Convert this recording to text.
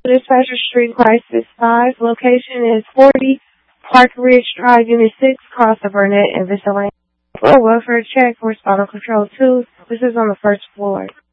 Dispatcher Street, Crisis 5. Location is 40 Park Ridge Drive, Unit 6, across the Burnett and Vista Lane. For a welfare check for Spinal Control 2. This is on the first floor.